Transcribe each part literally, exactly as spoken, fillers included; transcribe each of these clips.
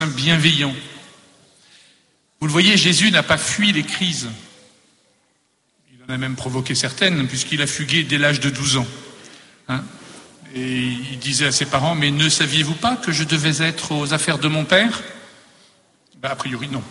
bienveillant. Vous le voyez, Jésus n'a pas fui les crises. Il en a même provoqué certaines, puisqu'il a fugué dès l'âge de douze ans. Hein Et il disait à ses parents, mais ne saviez-vous pas que je devais être aux affaires de mon père ? Ben, a priori, non.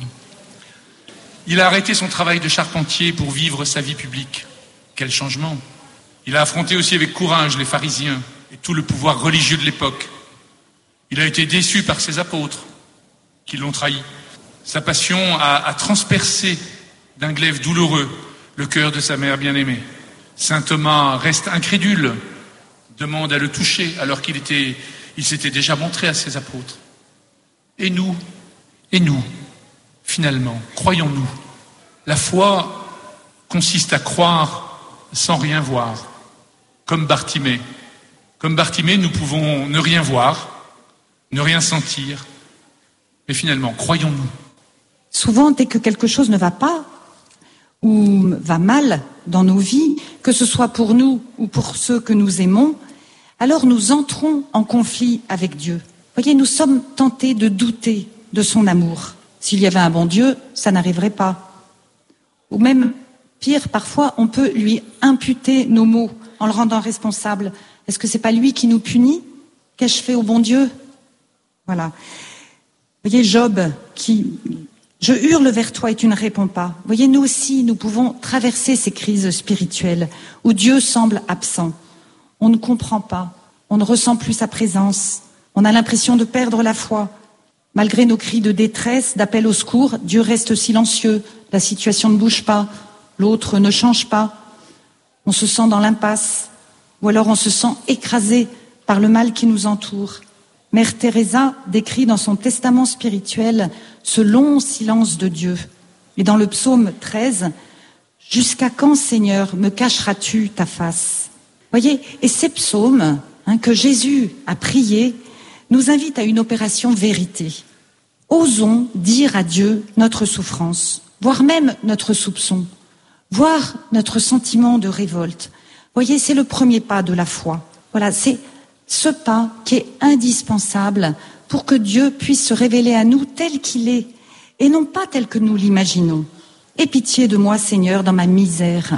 Il a arrêté son travail de charpentier pour vivre sa vie publique. Quel changement ! Il a affronté aussi avec courage les pharisiens et tout le pouvoir religieux de l'époque. Il a été déçu par ses apôtres qui l'ont trahi. Sa passion a, a transpercé d'un glaive douloureux le cœur de sa mère bien-aimée. Saint Thomas reste incrédule, demande à le toucher alors qu'il était, il s'était déjà montré à ses apôtres. Et nous, et nous, finalement, croyons-nous. La foi consiste à croire sans rien voir, comme Bartimée. Comme Bartimée, nous pouvons ne rien voir, ne rien sentir, mais finalement, croyons-nous. Souvent, dès que quelque chose ne va pas ou va mal dans nos vies, que ce soit pour nous ou pour ceux que nous aimons, alors nous entrons en conflit avec Dieu. Voyez, nous sommes tentés de douter de son amour. S'il y avait un bon Dieu, ça n'arriverait pas. Ou même, pire, parfois, on peut lui imputer nos maux en le rendant responsable. Est-ce que c'est pas lui qui nous punit ? Qu'ai-je fait au bon Dieu ? Voilà. Vous voyez, Job, qui... Je hurle vers toi et tu ne réponds pas. Vous voyez, nous aussi, nous pouvons traverser ces crises spirituelles où Dieu semble absent. On ne comprend pas, on ne ressent plus sa présence, on a l'impression de perdre la foi. Malgré nos cris de détresse, d'appel au secours, Dieu reste silencieux, la situation ne bouge pas, l'autre ne change pas. On se sent dans l'impasse, ou alors on se sent écrasé par le mal qui nous entoure. Mère Teresa décrit dans son testament spirituel ce long silence de Dieu. Et dans le psaume treize, « Jusqu'à quand, Seigneur, me cacheras-tu ta face ?» Voyez, et ces psaumes hein, que Jésus a priés nous invitent à une opération vérité. Osons dire à Dieu notre souffrance, voire même notre soupçon, voire notre sentiment de révolte. Voyez, c'est le premier pas de la foi. Voilà, c'est ce pas qui est indispensable pour que Dieu puisse se révéler à nous tel qu'il est et non pas tel que nous l'imaginons. Aie pitié de moi, Seigneur, dans ma misère.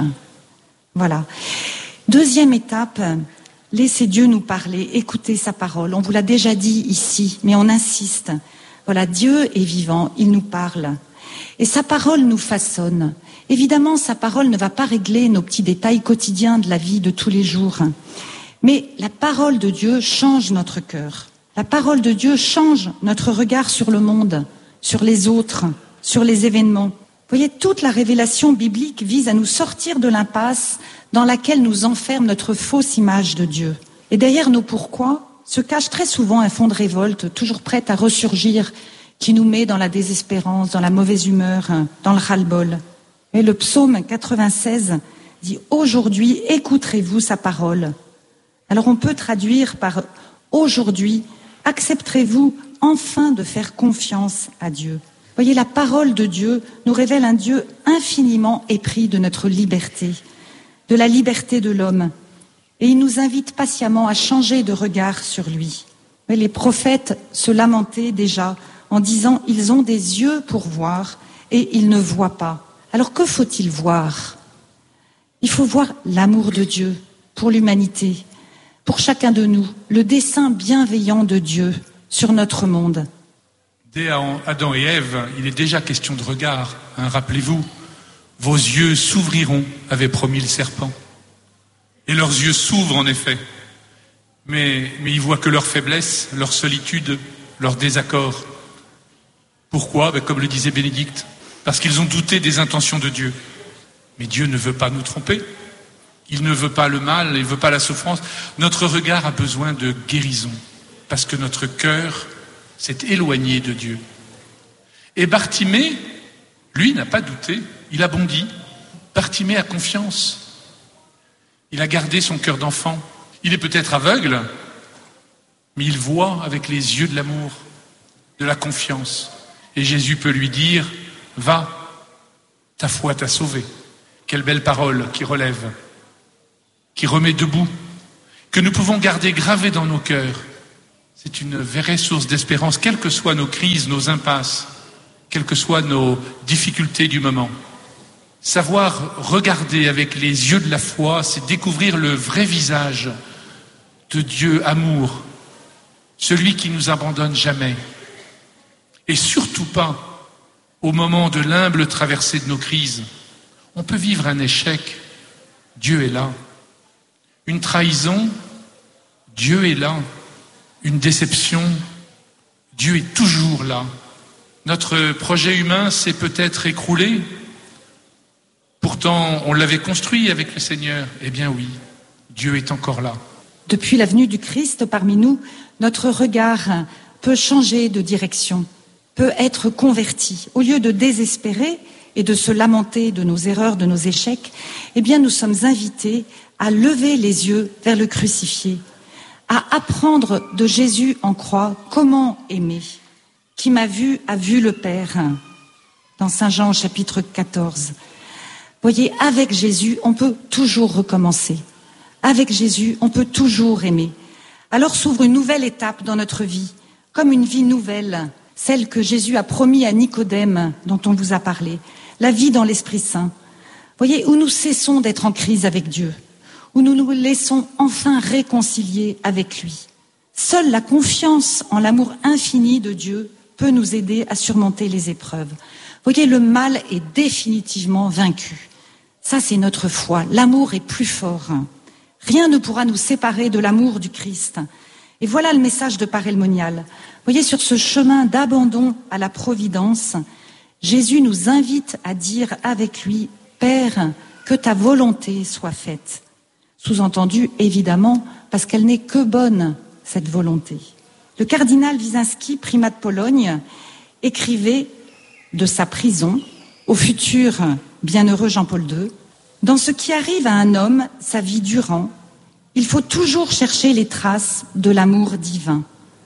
Voilà. Deuxième étape, laissez Dieu nous parler, écoutez sa parole. On vous l'a déjà dit ici, mais on insiste. Voilà, Dieu est vivant, il nous parle. Et sa parole nous façonne. Évidemment, sa parole ne va pas régler nos petits détails quotidiens de la vie de tous les jours. Mais la parole de Dieu change notre cœur. La parole de Dieu change notre regard sur le monde, sur les autres, sur les événements. Vous voyez, toute la révélation biblique vise à nous sortir de l'impasse dans laquelle nous enferme notre fausse image de Dieu. Et derrière nos pourquoi se cache très souvent un fond de révolte, toujours prêt à ressurgir, qui nous met dans la désespérance, dans la mauvaise humeur, dans le ras-le-bol. Et le psaume quatre-vingt-seize dit « Aujourd'hui, écouterez-vous sa parole ?» Alors on peut traduire par « Aujourd'hui, accepterez-vous enfin de faire confiance à Dieu ?» Voyez, la parole de Dieu nous révèle un Dieu infiniment épris de notre liberté, de la liberté de l'homme. Et il nous invite patiemment à changer de regard sur lui. Mais les prophètes se lamentaient déjà en disant « Ils ont des yeux pour voir et ils ne voient pas ». Alors que faut-il voir ? Il faut voir l'amour de Dieu pour l'humanité, pour chacun de nous, le dessein bienveillant de Dieu sur notre monde. Dès Adam et Ève, il est déjà question de regard. Hein, rappelez-vous, vos yeux s'ouvriront, avait promis le serpent. Et leurs yeux s'ouvrent en effet. Mais, mais ils voient que leur faiblesse, leur solitude, leur désaccord. Pourquoi ? Ben, comme le disait Bénédicte, parce qu'ils ont douté des intentions de Dieu. Mais Dieu ne veut pas nous tromper. Il ne veut pas le mal, il ne veut pas la souffrance. Notre regard a besoin de guérison, parce que notre cœur s'est éloigné de Dieu. Et Bartimée, lui, n'a pas douté, il a bondi. Bartimée a confiance. Il a gardé son cœur d'enfant. Il est peut-être aveugle, mais il voit avec les yeux de l'amour, de la confiance. Et Jésus peut lui dire, va, ta foi t'a sauvé. Quelle belle parole qui relève, qui remet debout, que nous pouvons garder gravée dans nos cœurs. C'est une vraie source d'espérance, quelles que soient nos crises, nos impasses, quelles que soient nos difficultés du moment. Savoir regarder avec les yeux de la foi, c'est découvrir le vrai visage de Dieu amour, celui qui nous abandonne jamais. Et surtout pas au moment de l'humble traversée de nos crises. On peut vivre un échec, Dieu est là. Une trahison, Dieu est là. Une déception, Dieu est toujours là. Notre projet humain s'est peut-être écroulé, pourtant on l'avait construit avec le Seigneur. Eh bien oui, Dieu est encore là. Depuis la venue du Christ parmi nous, notre regard peut changer de direction, peut être converti. Au lieu de désespérer et de se lamenter de nos erreurs, de nos échecs, eh bien nous sommes invités à lever les yeux vers le crucifié, à apprendre de Jésus en croix comment aimer. Qui m'a vu a vu le Père, dans Saint Jean chapitre quatorze. Voyez, avec Jésus, on peut toujours recommencer. Avec Jésus, on peut toujours aimer. Alors s'ouvre une nouvelle étape dans notre vie, comme une vie nouvelle, celle que Jésus a promis à Nicodème, dont on vous a parlé, la vie dans l'Esprit Saint. Voyez, où nous cessons d'être en crise avec Dieu, où nous nous laissons enfin réconcilier avec lui. Seule la confiance en l'amour infini de Dieu peut nous aider à surmonter les épreuves. Voyez, le mal est définitivement vaincu. Ça, c'est notre foi. L'amour est plus fort. Rien ne pourra nous séparer de l'amour du Christ. Et voilà le message de Père Monial. Voyez, sur ce chemin d'abandon à la providence, Jésus nous invite à dire avec lui, Père, que ta volonté soit faite. Sous-entendu, évidemment, parce qu'elle n'est que bonne, cette volonté. Le cardinal Wyszynski, primat de Pologne, écrivait de sa prison au futur bienheureux Jean-Paul deux, « Dans ce qui arrive à un homme, sa vie durant, il faut toujours chercher les traces de l'amour divin.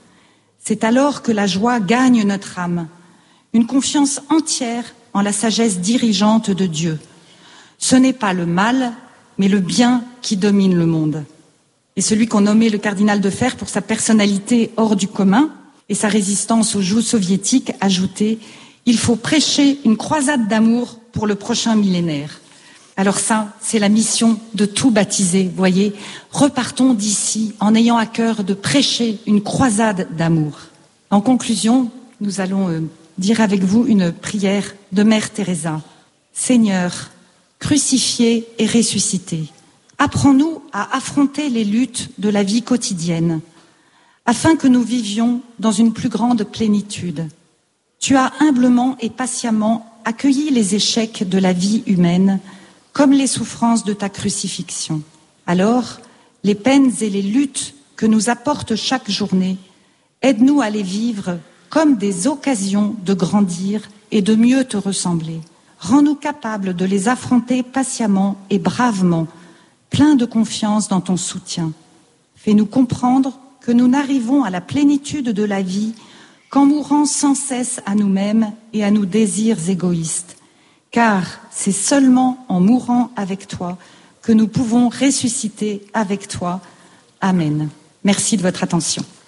C'est alors que la joie gagne notre âme, une confiance entière en la sagesse dirigeante de Dieu. Ce n'est pas le mal, mais le bien qui domine le monde. » Et celui qu'on nommait le cardinal de Fer pour sa personnalité hors du commun et sa résistance au joug soviétique ajoutait « Il faut prêcher une croisade d'amour pour le prochain millénaire. » Alors ça, c'est la mission de tout baptisé, voyez. Repartons d'ici en ayant à cœur de prêcher une croisade d'amour. En conclusion, nous allons euh, dire avec vous une prière de Mère Teresa. Seigneur, crucifié et ressuscité, apprends-nous à affronter les luttes de la vie quotidienne, afin que nous vivions dans une plus grande plénitude. Tu as humblement et patiemment accueilli les échecs de la vie humaine, comme les souffrances de ta crucifixion. Alors, les peines et les luttes que nous apporte chaque journée, aide-nous à les vivre comme des occasions de grandir et de mieux te ressembler. Rends-nous capables de les affronter patiemment et bravement, plein de confiance dans ton soutien. Fais-nous comprendre que nous n'arrivons à la plénitude de la vie qu'en mourant sans cesse à nous-mêmes et à nos désirs égoïstes. Car c'est seulement en mourant avec toi que nous pouvons ressusciter avec toi. Amen. Merci de votre attention.